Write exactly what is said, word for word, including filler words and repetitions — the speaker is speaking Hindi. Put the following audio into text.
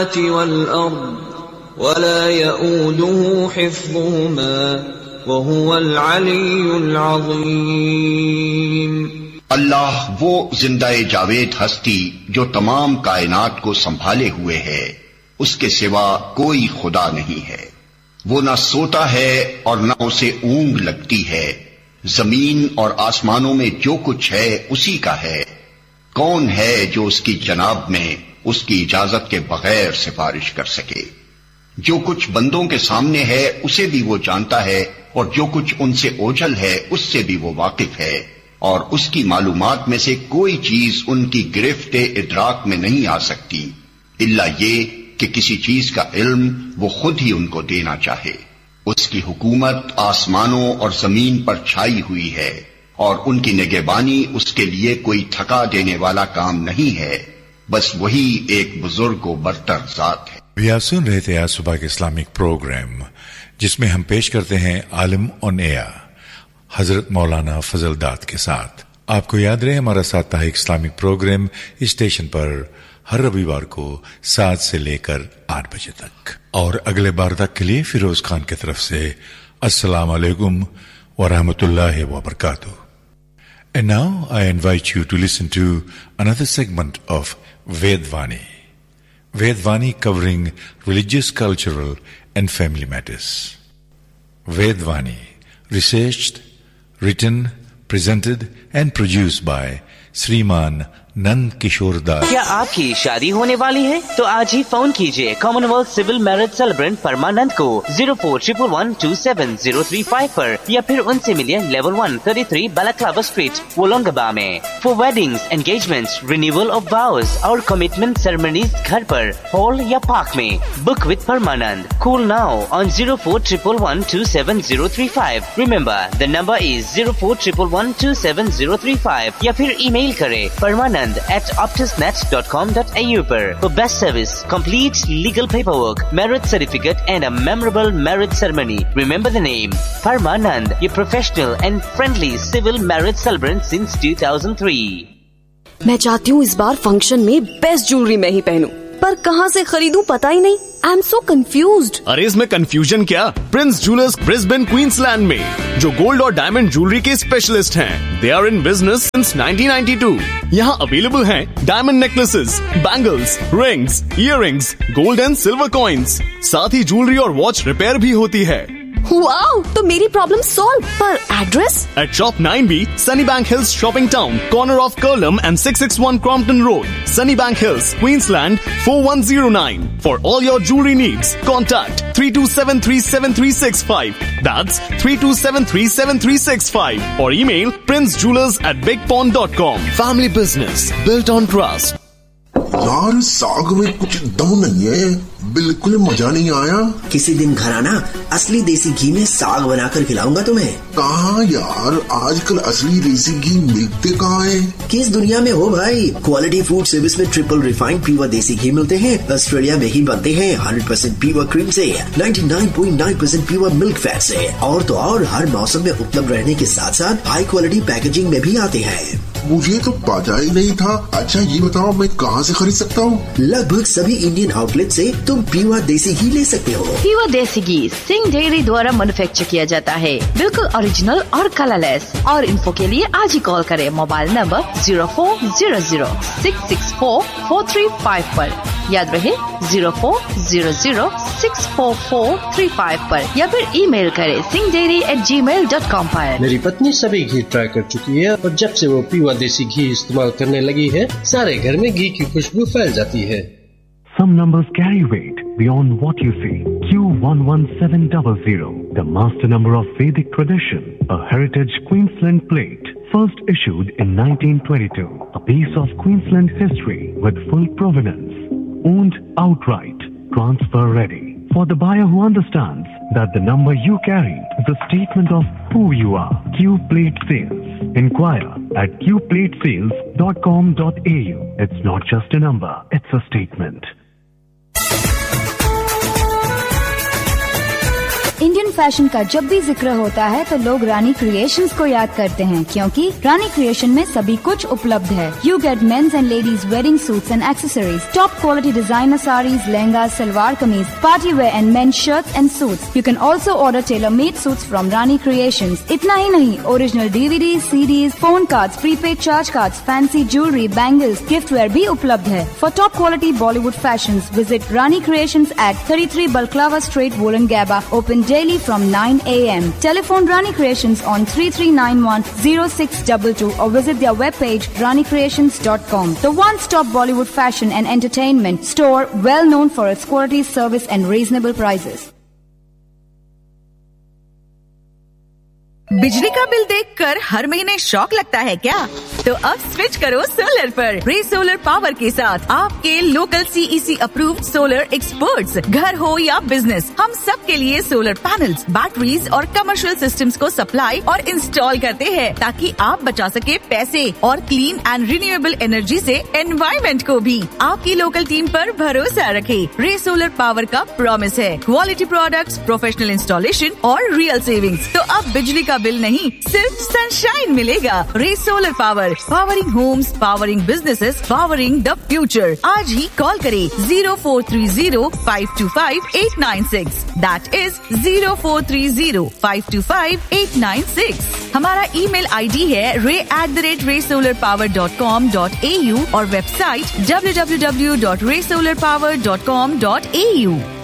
वल-अर्द वला यऊदुहु हिफ्ज़ुहुमा वहुवल अलियुल अज़ीम। अल्लाह वो जिंदाए जावेद हस्ती जो तमाम कायनात को संभाले हुए है, उसके सिवा कोई खुदा नहीं है। वो न सोता है और न उसे ऊंघ लगती है। जमीन और आसमानों में जो कुछ है उसी का है। कौन है जो उसकी जनाब में उसकी इजाजत के बगैर सिफारिश कर सके? जो कुछ बंदों के सामने है उसे भी वो जानता है, और जो कुछ उनसे ओझल है उससे भी वो वाकिफ है, और उसकी मालूमात में से कोई चीज उनकी गिरफ्त इदराक में नहीं आ सकती, इल्ला ये कि किसी चीज का इल्म वो खुद ही उनको देना चाहे। उसकी हुकूमत आसमानों और जमीन पर छाई हुई है, और उनकी निगहबानी उसके लिए कोई थका देने वाला काम नहीं है। बस वही एक बुजुर्ग व बरतर जात है। भी आप सुन रहे थे आज सुबह के इस्लामिक प्रोग्राम, जिसमें हम पेश करते हैं आलिम ऑन एयर हजरत मौलाना फजल दाद के साथ। आपको याद रहे हमारा साप्ताहिक इस्लामिक प्रोग्राम इस स्टेशन पर हर रविवार को सात से लेकर आठ बजे तक। और अगले बार तक के लिए फिरोज खान की तरफ से अस्सलाम वालेकुम व रहमतुल्लाहि व बरकातुहू। And now I invite you to listen to another segment of Vedvani. Vedvani covering religious, cultural and family matters. Vedvani, researched, written, presented and produced by श्रीमान नंद किशोर दास। क्या आपकी शादी होने वाली है? तो आज ही फोन कीजिए कॉमनवेल्थ सिविल मैरिज सेलिब्रेंट परमानंद को zero four triple one two seven zero three five पर, या फिर उनसे मिलिए level one thirty three बालाक्लाबा street वोलोंगबा में। For weddings, engagements, renewal of वाउज और कमिटमेंट सेरेमनीज घर पर, हॉल या पार्क में, book with Parmanand. Call now on zero four triple one two seven zero three five. Remember the number is zero four triple one two seven zero three five, या फिर ईमेल करें परमानंद at optusnet dot com dot a u पर। For best service, complete legal paperwork, marriage certificate and a memorable marriage ceremony. Remember the name Parmanand, your professional and friendly civil marriage celebrant since two thousand three. मैं चाहती हूँ इस बार फंक्शन में बेस्ट ज्वेलरी मैं ही पहनूं, पर कहाँ से खरीदूं पता ही नहीं। I am so confused. अरे इसमें कंफ्यूजन क्या, प्रिंस ज्वेलर्स ब्रिस्बेन क्वींसलैंड में, जो गोल्ड और डायमंड ज्वेलरी के स्पेशलिस्ट हैं। They are in business since nineteen ninety two. यहाँ अवेलेबल हैं diamond necklaces, bangles, rings, earrings, gold and silver coins. साथ ही ज्वेलरी और वॉच रिपेयर भी होती है। वाओ, तो मेरी प्रॉब्लम सॉल्व। पर address? At Shop nine B, Sunnybank Hills Shopping Town, corner of Curlum and six six one Crompton Road, Sunnybank Hills, Queensland four one zero nine. For all your jewelry needs, contact three to seven three seven three six five. That's three to seven three seven three six five. Or email princejewelers at big pond dot com. Family business built on trust. यार साग में कुछ दम नहीं है, बिल्कुल मजा नहीं आया। किसी दिन घर आना, असली देसी घी में साग बनाकर खिलाऊंगा तुम्हें। कहाँ यार, आजकल असली देसी घी मिलते कहाँ है? किस दुनिया में हो भाई, क्वालिटी फूड सर्विस में ट्रिपल रिफाइंड प्योर देसी घी मिलते हैं। ऑस्ट्रेलिया में ही बनते हैं, हंड्रेड परसेंट प्योर क्रीम से, ninety nine point nine percent pure milk fat से। और तो और हर मौसम में उपलब्ध रहने के साथ साथ हाई क्वालिटी पैकेजिंग में भी आते हैं। मुझे तो पता ही नहीं था। अच्छा ये बताओ मैं कहाँ से खरीद सकता हूँ? लगभग सभी इंडियन आउटलेट से तुम प्योर देसी घी ले सकते हो। प्योर देसी घी सिंह डेयरी द्वारा मैन्युफैक्चर किया जाता है, बिल्कुल ओरिजिनल और कलरलेस। और इन्फो के लिए आज ही कॉल करें mobile number zero four zero zero six six four four three five पर। याद रहे zero four zero zero six four four three five पर, या फिर ईमेल करें सिंह डेयरी एट जी मेल डॉट कॉम पर। मेरी पत्नी सभी घी ट्राई कर चुकी है, और जब से वो प्योर देसी घी इस्तेमाल करने लगी है, सारे घर में घी की खुशबू फैल जाती है। Some numbers carry weight beyond what you see. Q one one seven zero zero, the master number of Vedic tradition, a heritage Queensland plate, first issued in nineteen twenty-two, a piece of Queensland history with full provenance, owned outright, transfer ready. For the buyer who understands that the number you carry is a statement of who you are. Q Plate Sales. Inquire at q plate sales dot com dot a u. It's not just a number, it's a statement. Indian fashion का जब भी जिक्र होता है तो लोग रानी क्रिएशंस को याद करते हैं, क्योंकि रानी क्रिएशन में सभी कुछ उपलब्ध है। You get mains and ladies wedding suits and accessories, top quality designer saris, lehenga, salwar kameez, party wear and main shirts and suits. You can also order tailor made suits from Rani creations. इतना ही नहीं, original DVD, CDs, phone cards, prepaid charge cards, fancy jewellery, bangles, gift where भी उपलब्ध है। For top quality Bollywood fashions, visit Rani creations at thirty-three Balclava Street, Wollongabba, open daily from nine a m Telephone Rani Creations on three three nine one zero six two two or visit their webpage rani creations dot com. The one-stop Bollywood fashion and entertainment store, well known for its quality, service and reasonable prices. बिजली का बिल देखकर हर महीने शॉक लगता है क्या? तो अब स्विच करो सोलर पर। रे सोलर पावर के साथ आपके local CEC approved solar experts, घर हो या बिजनेस, हम सब के लिए सोलर पैनल्स, बैटरीज और कमर्शियल सिस्टम्स को सप्लाई और इंस्टॉल करते हैं, ताकि आप बचा सके पैसे और क्लीन एंड रिन्यूएबल एनर्जी से एनवायरमेंट को भी। आपकी लोकल टीम पर भरोसा रखें। रे सोलर पावर का प्रॉमिस है क्वालिटी प्रोडक्ट्स, प्रोफेशनल इंस्टॉलेशन और रियल सेविंग्स। तो अब बिजली का बिल नहीं, सिर्फ सनशाइन मिलेगा। रे solar power, powering Holmes, powering businesses, powering the future. आज ही कॉल करें zero four three zero five to five eight nine six, that is zero four three zero five to five eight nine six. हमारा ईमेल आईडी है रे एट द रेट रे solar power dot com dot A you और website W W W dot रे solar power dot com dot A you.